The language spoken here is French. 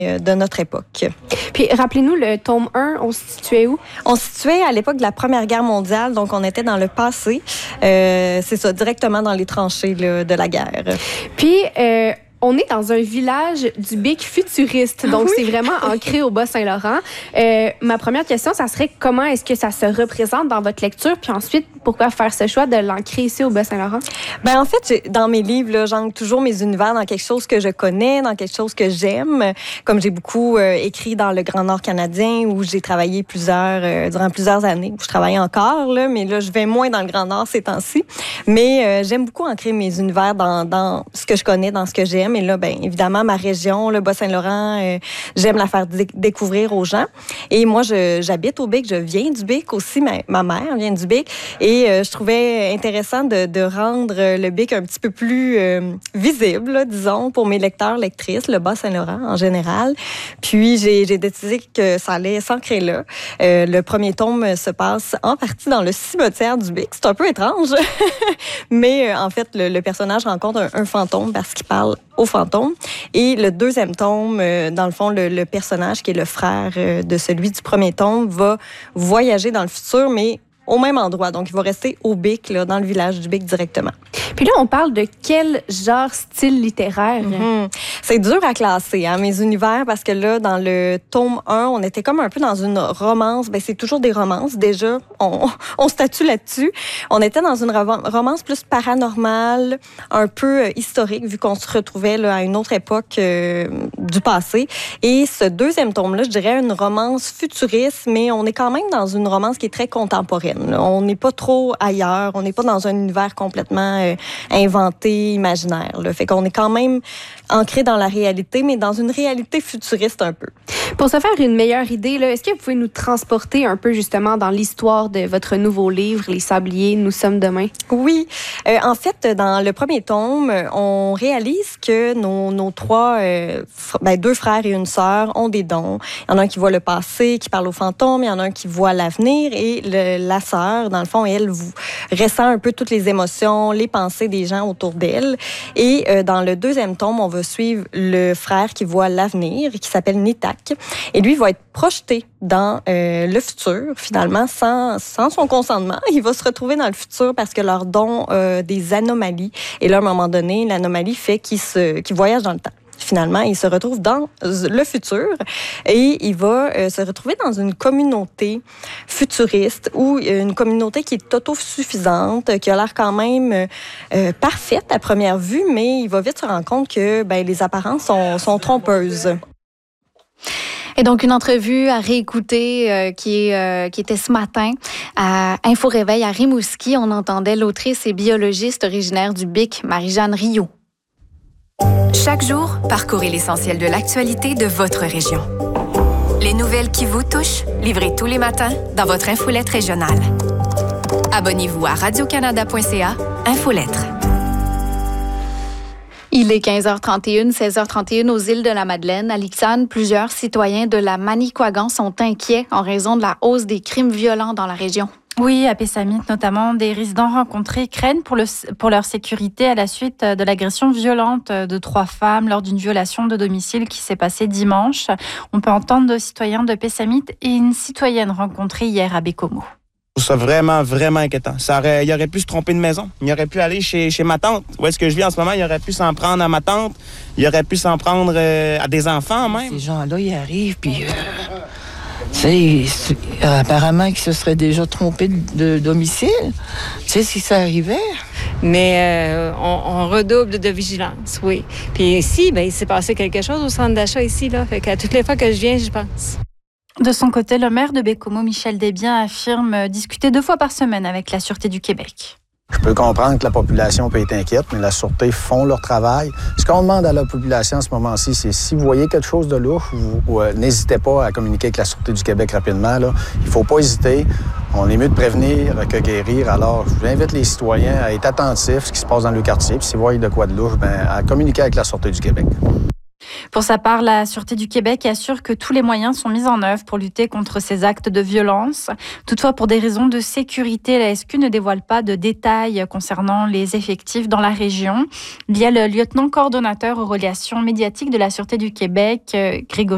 de notre époque. Puis, rappelez-nous, le tome 1, on se situait où? On se situait à l'époque de la Première Guerre mondiale, donc on était dans le passé. C'est ça, directement dans les tranchées là, de la guerre. Puis, on est dans un village du Bic futuriste, donc c'est vraiment ancré au Bas-Saint-Laurent. Ma première question, ça serait comment est-ce que ça se représente dans votre lecture? Puis ensuite, pourquoi faire ce choix de l'ancrer ici au Bas-Saint-Laurent? Ben en fait, dans mes livres, là, j'ancre toujours mes univers dans quelque chose que je connais, dans quelque chose que j'aime. Comme j'ai beaucoup écrit dans le Grand Nord canadien, où j'ai travaillé durant plusieurs années, où je travaille encore, là, mais là, je vais moins dans le Grand Nord ces temps-ci. Mais j'aime beaucoup ancrer mes univers dans ce que je connais, dans ce que j'aime. Et là, bien évidemment, ma région, le Bas-Saint-Laurent, j'aime la faire découvrir aux gens. Et moi, j'habite au Bic, je viens du Bic aussi. Ma mère vient du Bic. Et je trouvais intéressant de rendre le Bic un petit peu plus visible, là, disons, pour mes lecteurs, lectrices, le Bas-Saint-Laurent en général. Puis, j'ai décidé que ça allait s'ancrer là. Le premier tome se passe en partie dans le cimetière du Bic. C'est un peu étrange. Mais en fait, le personnage rencontre un fantôme parce qu'il parle au fantôme. Et le deuxième tome, dans le fond, le personnage qui est le frère de celui du premier tome va voyager dans le futur, mais au même endroit. Donc, il va rester au Bic, là, dans le village du Bic directement. Puis là, on parle de quel genre style littéraire? C'est dur à classer, hein, mes univers, parce que là, dans le tome 1, on était comme un peu dans une romance. Ben, c'est toujours des romances. Déjà, on statue là-dessus. On était dans une romance plus paranormale, un peu historique, vu qu'on se retrouvait là, à une autre époque du passé. Et ce deuxième tome-là, je dirais une romance futuriste, mais on est quand même dans une romance qui est très contemporaine. Là. On n'est pas trop ailleurs. On n'est pas dans un univers complètement inventé, imaginaire. Là. Fait qu'on est quand même ancré dans la réalité, mais dans une réalité futuriste un peu. Pour se faire une meilleure idée, là, est-ce que vous pouvez nous transporter un peu justement dans l'histoire de votre nouveau livre, Les Sabliers, Nous sommes demain? Oui. En fait, dans le premier tome, on réalise que nos trois, deux frères et une sœur ont des dons. Il y en a un qui voit le passé, qui parle aux fantômes, il y en a un qui voit l'avenir, et la sœur, dans le fond, elle ressent un peu toutes les émotions, les pensées des gens autour d'elle. Et dans le deuxième tome, on va suivre le frère qui voit l'avenir, qui s'appelle Nitak. Et lui, il va être projeté dans le futur, finalement, sans son consentement. Il va se retrouver dans le futur parce que leur don a des anomalies. Et là, à un moment donné, l'anomalie fait qu'il voyage dans le temps. Finalement, il se retrouve dans le futur et il va se retrouver dans une communauté futuriste ou une communauté qui est autosuffisante, qui a l'air quand même parfaite à première vue, mais il va vite se rendre compte que les apparences sont trompeuses. Et donc, une entrevue à réécouter qui était ce matin à Info Réveil à Rimouski. On entendait l'autrice et biologiste originaire du Bic, Marie-Jeanne Rio. Chaque jour, parcourez l'essentiel de l'actualité de votre région. Les nouvelles qui vous touchent, livrées tous les matins dans votre infolette régionale. Abonnez-vous à radiocanada.ca, Infolettre. Il est 15h31, 16h31 aux îles de la Madeleine. À Lixane, plusieurs citoyens de la Manicouagan sont inquiets en raison de la hausse des crimes violents dans la région. Oui, à Pessamit notamment, des résidents rencontrés craignent pour leur sécurité à la suite de l'agression violente de 3 femmes lors d'une violation de domicile qui s'est passée dimanche. On peut entendre 2 citoyens de Pessamit et une citoyenne rencontrée hier à Bécomo. C'est vraiment, vraiment inquiétant. Il aurait pu se tromper de maison. Il aurait pu aller chez ma tante. Où est-ce que je vis en ce moment? Il aurait pu s'en prendre à ma tante. Il aurait pu s'en prendre à des enfants même. Ces gens-là, ils arrivent, puis... apparemment qu'ils se seraient déjà trompés de domicile. Tu sais, si ça arrivait. Mais on redouble de vigilance, oui. Puis ici, il s'est passé quelque chose au centre d'achat ici, là. Fait qu'à toutes les fois que je viens, j'y pense. De son côté, le maire de Bécomo, Michel Desbiens, affirme discuter 2 fois par semaine avec la Sûreté du Québec. Je peux comprendre que la population peut être inquiète, mais la Sûreté font leur travail. Ce qu'on demande à la population en ce moment-ci, c'est si vous voyez quelque chose de louche, n'hésitez pas à communiquer avec la Sûreté du Québec rapidement. Là. Il ne faut pas hésiter. On est mieux de prévenir que guérir. Alors, je vous invite les citoyens à être attentifs à ce qui se passe dans le quartier. Puis si vous voyez de quoi de louche, à communiquer avec la Sûreté du Québec. Pour sa part, la Sûreté du Québec assure que tous les moyens sont mis en œuvre pour lutter contre ces actes de violence. Toutefois, pour des raisons de sécurité, la SQ ne dévoile pas de détails concernant les effectifs dans la région. Il y a le lieutenant coordonnateur aux relations médiatiques de la Sûreté du Québec, Grégory